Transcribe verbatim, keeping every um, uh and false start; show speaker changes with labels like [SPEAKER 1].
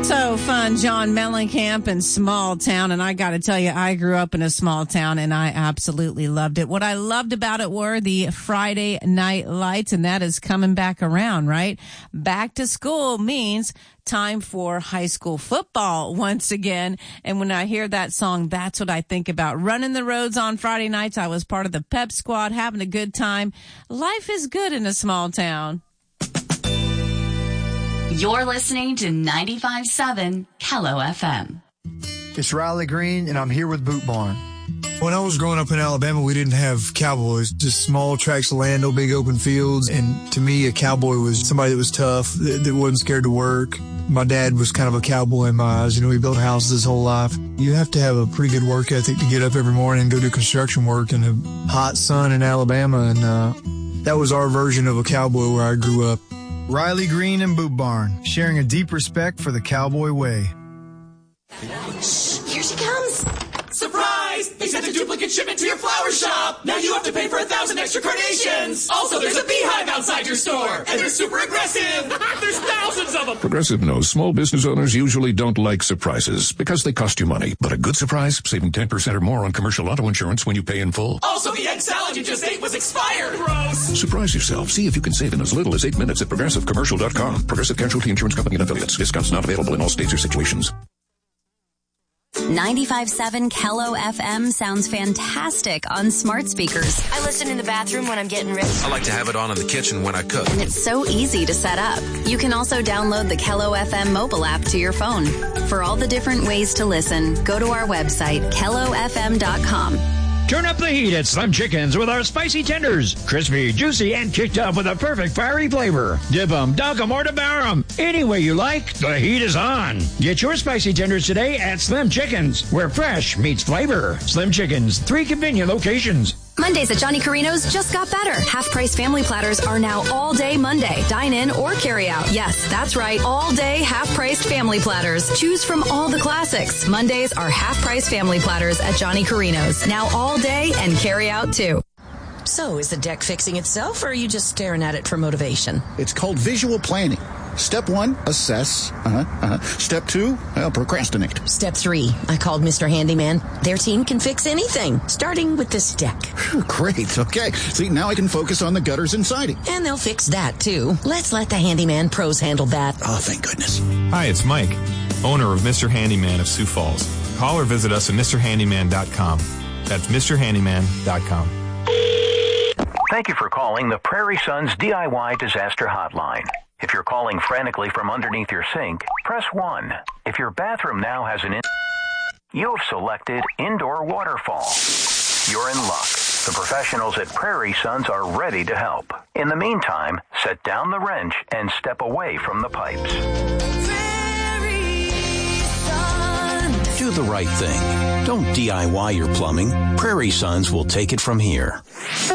[SPEAKER 1] So fun, John Mellencamp in Small Town. And I got to tell you, I grew up in a small town and I absolutely loved it. What I loved about it were the Friday night lights, and that is coming back around, right? Back to school means time for high school football once again. And when I hear that song, that's what I think about. Running the roads on Friday nights. I was part of the pep squad, having a good time. Life is good in a small town.
[SPEAKER 2] You're listening to ninety-five point seven K L O F M.
[SPEAKER 3] It's Riley Green, and I'm here with Boot Barn.
[SPEAKER 4] When I was growing up in Alabama, we didn't have cowboys, just small tracts of land, no big open fields. And to me, a cowboy was somebody that was tough, that, that wasn't scared to work. My dad was kind of a cowboy in my eyes. You know, he built houses his whole life. You have to have a pretty good work ethic to get up every morning and go do construction work in the hot sun in Alabama. And uh, that was our version of a cowboy where I grew up.
[SPEAKER 3] Riley Green and Boot Barn, sharing a deep respect for the cowboy way.
[SPEAKER 5] Shh, here she comes.
[SPEAKER 6] Surprise! They sent a duplicate shipment to your flower shop. Now you have to pay for a thousand extra carnations. Also, there's a beehive outside your store, and they're super aggressive. There's thousands of them.
[SPEAKER 7] Progressive knows small business owners usually don't like surprises because they cost you money. But a good surprise, saving ten percent or more on commercial auto insurance when you pay in full.
[SPEAKER 6] Also, the egg salad you just ate was expired. Gross.
[SPEAKER 7] Surprise yourself. See if you can save in as little as eight minutes at progressive commercial dot com. Progressive Casualty Insurance Company and affiliates. Discounts not available in all states or situations.
[SPEAKER 2] ninety-five point seven K L O F M sounds fantastic on smart speakers.
[SPEAKER 5] I listen in the bathroom when I'm getting ready.
[SPEAKER 8] I like to have it on in the kitchen when I cook.
[SPEAKER 2] And it's so easy to set up. You can also download the K L O F M mobile app to your phone. For all the different ways to listen, go to our website, K L O F M dot com.
[SPEAKER 9] Turn up the heat at Slim Chickens with our spicy tenders. Crispy, juicy, and kicked up with a perfect fiery flavor. Dip them, dunk them, or devour them. Any way you like, the heat is on. Get your spicy tenders today at Slim Chickens, where fresh meets flavor. Slim Chickens, three convenient locations.
[SPEAKER 10] Mondays at Johnny Carino's just got better. Half-price family platters are now all-day Monday. Dine in or carry out. Yes, that's right. All-day half-priced family platters. Choose from all the classics. Mondays are half-price family platters at Johnny Carino's. Now all day and carry out too.
[SPEAKER 11] So, is the deck fixing itself, or are you just staring at it for motivation?
[SPEAKER 12] It's called visual planning. Step one, assess. Uh-huh, uh-huh. Step two, well, procrastinate.
[SPEAKER 11] Step three, I called Mister Handyman. Their team can fix anything, starting with this deck.
[SPEAKER 12] Great, okay. See, now I can focus on the gutters and siding.
[SPEAKER 11] And they'll fix that, too. Let's let the Handyman pros handle that.
[SPEAKER 12] Oh, thank goodness.
[SPEAKER 13] Hi, it's Mike, owner of Mister Handyman of Sioux Falls. Call or visit us at Mr Handyman dot com. That's Mr Handyman dot com.
[SPEAKER 14] Thank you for calling the Prairie Sons D I Y Disaster Hotline. If you're calling frantically from underneath your sink, press one. If your bathroom now has an in... You've selected indoor waterfall. You're in luck. The professionals at Prairie Sons are ready to help. In the meantime, set down the wrench and step away from the pipes.
[SPEAKER 15] Do the right thing. Don't D I Y your plumbing. Prairie Sons will take it from here.